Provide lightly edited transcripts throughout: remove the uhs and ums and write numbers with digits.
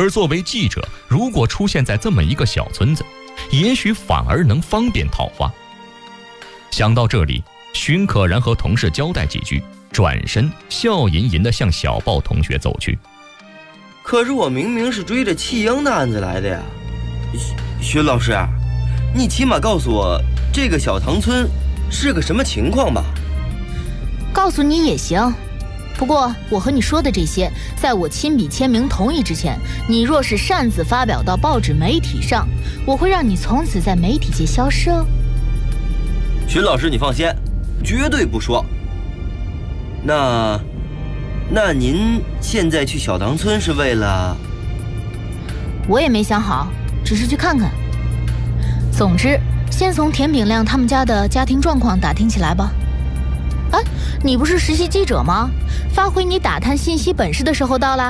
而作为记者，如果出现在这么一个小村子，也许反而能方便套话。想到这里，荀可然和同事交代几句，转身笑吟吟地向小豹同学走去。 可是我明明是追着弃婴的案子来的呀，荀老师，你起码告诉我这个小塘村是个什么情况吧？ 告诉你也行，不过我和你说的这些，在我亲笔签名同意之前，你若是擅自发表到报纸媒体上，我会让你从此在媒体界消失哦。 荀老师，你放心，绝对不说。那您现在去小塘村是为了？ 我也没想好，只是去看看。总之，先从田炳亮他们家的家庭状况打听起来吧。哎，你不是实习记者吗？发挥你打探信息本事的时候到啦。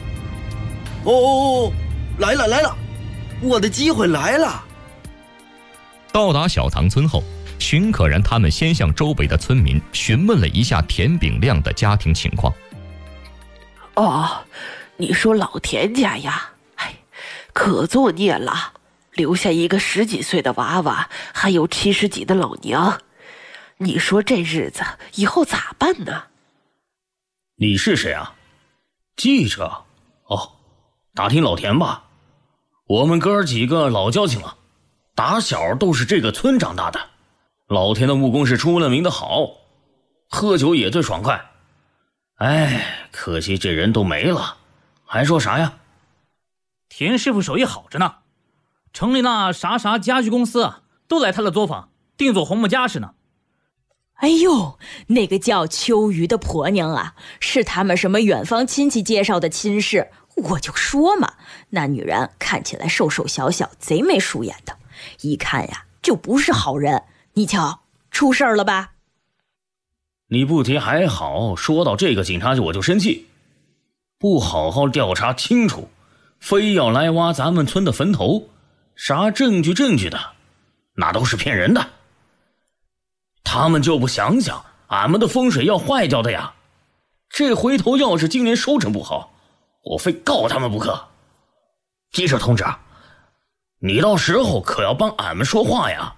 哦，来了，我的机会来了。 到达小塘村后，荀可然他们先向周围的村民询问了一下田炳亮的家庭情况。 哦，你说老田家呀，可作孽了，留下一个10几岁的娃娃，还有70几的老娘。你说这日子以后咋办呢？ 你是谁啊？记者？哦，打听老田吧。我们哥几个老交情了，打小都是这个村长大的。老田的木工是出了名的好，喝酒也最爽快。可惜这人都没了，还说啥呀？ 田师傅手艺好着呢，城里那啥家具公司都来他的作坊定做红木家饰呢。 哎呦，那个叫秋雨的婆娘啊，是他们什么远方亲戚介绍的亲事。我就说嘛，那女人看起来瘦瘦小小，贼眉鼠眼的，一看呀就不是好人。你瞧，出事儿了吧？ 你不提还好，说到这个警察我就生气，不好好调查清楚，非要来挖咱们村的坟头，啥证据的，那都是骗人的。他们就不想想俺们的风水要坏掉的呀，这回头要是今年收成不好，我非告他们不可。记者同志，你到时候可要帮俺们说话呀。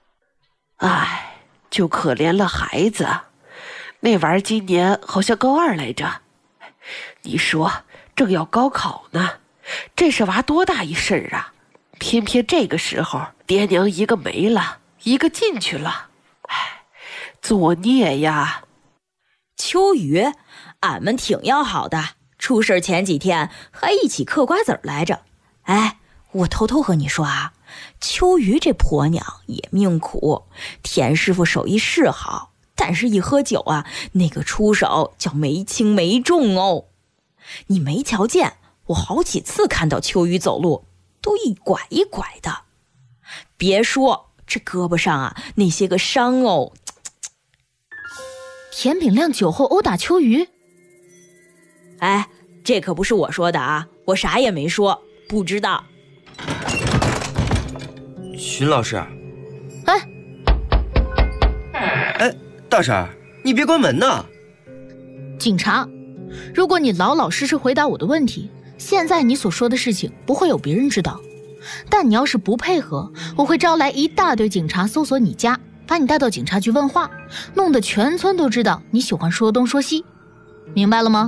就可怜了孩子，那玩意儿今年好像高2来着。你说正要高考呢，这是娃多大一事儿啊，偏偏这个时候爹娘一个没了，一个进去了，作孽呀。 秋雨，俺们挺要好的，出事前几天还一起嗑瓜子儿来着。我偷偷和你说啊，秋雨这婆娘也命苦，田师傅手艺是好，但是一喝酒啊，那个出手叫没轻没重哦。你没瞧见我好几次看到秋雨走路都一拐一拐的，别说这胳膊上啊那些个伤哦。 田炳亮酒后殴打秋雨？ 这可不是我说的啊，我啥也没说，不知道。 荀老师，大婶，你别关门呐。 警察，如果你老老实实回答我的问题，现在你所说的事情不会有别人知道，但你要是不配合，我会招来一大堆警察搜索你家，把你带到警察局问话，弄得全村都知道你喜欢说东说西，明白了吗？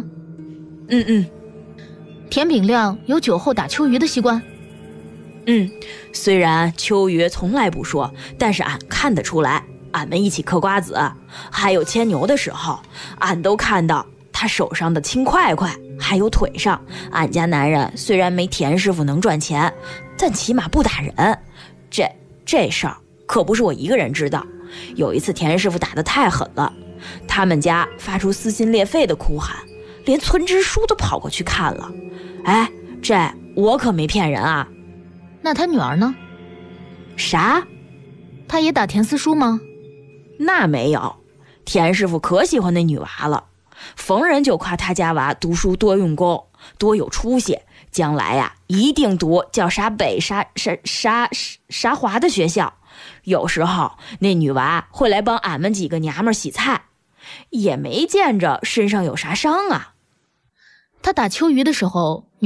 田炳亮有酒后打秋雨的习惯？ 虽然秋雨从来不说，但是俺看得出来，俺们一起嗑瓜子还有牵牛的时候，俺都看到他手上的青块块，还有腿上。俺家男人虽然没田师傅能赚钱，但起码不打人。这事儿可不是我一个人知道，有一次田师傅打得太狠了，他们家发出撕心裂肺的哭喊，连村支书都跑过去看了。这我可没骗人啊。 那他女儿呢？ 啥？ 他也打田四叔吗？ 那没有，田师傅可喜欢那女娃了，逢人就夸他家娃读书多用功，多有出息，将来呀一定读叫啥北啥华的学校。有时候那女娃会来帮俺们几个娘们洗菜，也没见着身上有啥伤啊。 他打秋雨的时候